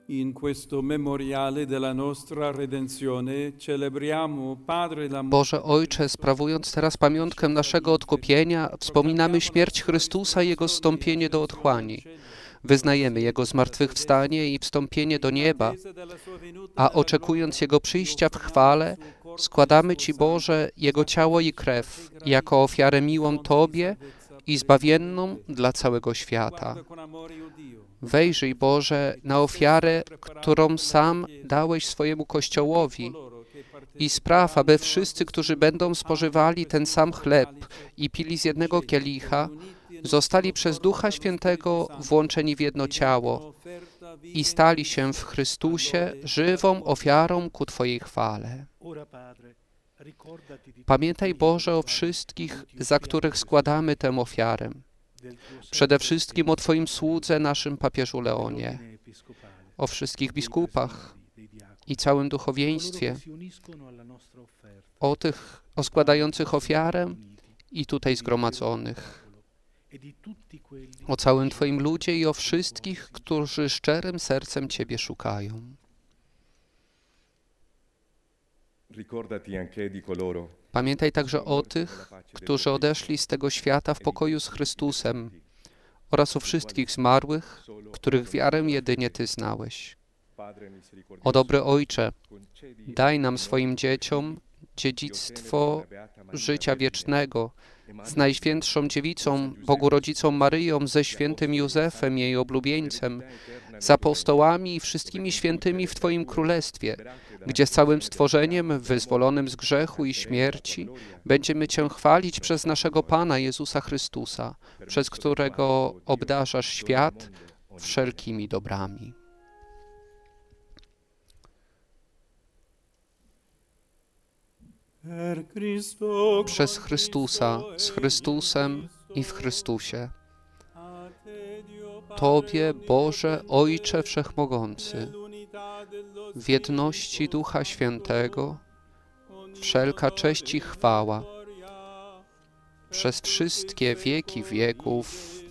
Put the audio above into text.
In questo memoriale della nostra redenzione celebriamo, Padre, la Boże Ojcze, sprawując teraz pamiątkę naszego odkupienia, wspominamy śmierć Chrystusa i Jego zstąpienie do otchłani. Wyznajemy Jego zmartwychwstanie i wstąpienie do nieba, a oczekując Jego przyjścia w chwale, składamy Ci, Boże, Jego ciało i krew jako ofiarę miłą Tobie i zbawienną dla całego świata. Wejrzyj, Boże, na ofiarę, którą sam dałeś swojemu Kościołowi i spraw, aby wszyscy, którzy będą spożywali ten sam chleb i pili z jednego kielicha, zostali przez Ducha Świętego włączeni w jedno ciało i stali się w Chrystusie żywą ofiarą ku Twojej chwale. Pamiętaj, Boże, o wszystkich, za których składamy tę ofiarę. Przede wszystkim o Twoim słudze, naszym papieżu Leonie, o wszystkich biskupach i całym duchowieństwie, o składających ofiarę i tutaj zgromadzonych, o całym Twoim ludzie i o wszystkich, którzy szczerym sercem Ciebie szukają. Pamiętaj także o tych, którzy odeszli z tego świata w pokoju z Chrystusem oraz o wszystkich zmarłych, których wiarę jedynie Ty znałeś. O dobry Ojcze, daj nam swoim dzieciom dziedzictwo życia wiecznego z Najświętszą Dziewicą, Bogu Rodzicą Maryją, ze świętym Józefem, jej oblubieńcem, z apostołami i wszystkimi świętymi w Twoim Królestwie, gdzie z całym stworzeniem wyzwolonym z grzechu i śmierci będziemy Cię chwalić przez naszego Pana Jezusa Chrystusa, przez którego obdarzasz świat wszelkimi dobrami. Przez Chrystusa, z Chrystusem i w Chrystusie. Tobie, Boże, Ojcze Wszechmogący, w jedności Ducha Świętego, wszelka cześć i chwała, przez wszystkie wieki wieków.